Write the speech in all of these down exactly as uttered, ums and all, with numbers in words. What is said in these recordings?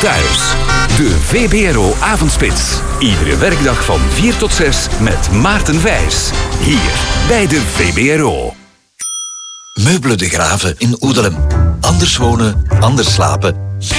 thuis. De V B R O-avondspits. Iedere werkdag van vier tot zes met Maarten Wijs. Hier bij de V B R O. Meubelen de Graven in Oedelem. Anders wonen, anders slapen.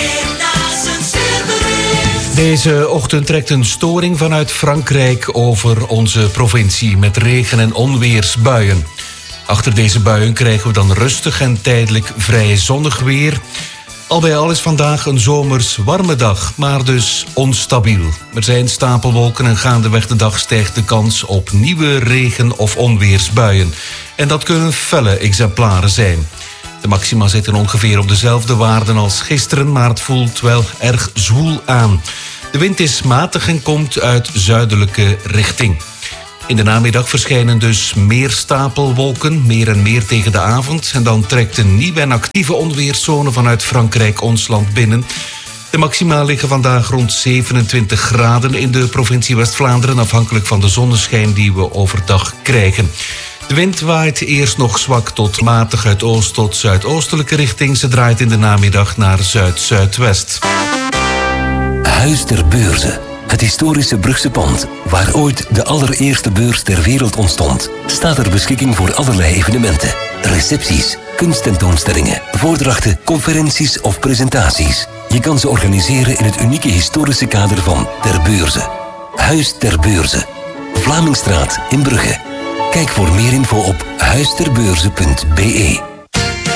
Deze ochtend trekt een storing vanuit Frankrijk over onze provincie met regen- en onweersbuien. Achter deze buien krijgen we dan rustig en tijdelijk vrij zonnig weer. Al bij al is vandaag een zomers warme dag, maar dus onstabiel. Er zijn stapelwolken en gaandeweg de dag stijgt de kans op nieuwe regen- of onweersbuien. En dat kunnen felle exemplaren zijn. De maxima zitten ongeveer op dezelfde waarden als gisteren, maar het voelt wel erg zwoel aan. De wind is matig en komt uit zuidelijke richting. In de namiddag verschijnen dus meer stapelwolken, meer en meer tegen de avond. En dan trekt een nieuwe en actieve onweerszone vanuit Frankrijk ons land binnen. De maxima liggen vandaag rond zevenentwintig graden in de provincie West-Vlaanderen, afhankelijk van de zonneschijn die we overdag krijgen. De wind waait eerst nog zwak tot matig uit oost tot zuidoostelijke richting. Ze draait in de namiddag naar zuid-zuidwest. Huis ter Beurze. Het historische Brugse pand, waar ooit de allereerste beurs ter wereld ontstond, staat ter beschikking voor allerlei evenementen. Recepties, kunsttentoonstellingen, voordrachten, conferenties of presentaties. Je kan ze organiseren in het unieke historische kader van Ter Beurze. Huis ter Beurze. Vlamingstraat in Brugge. Kijk voor meer info op huisterbeurze punt be.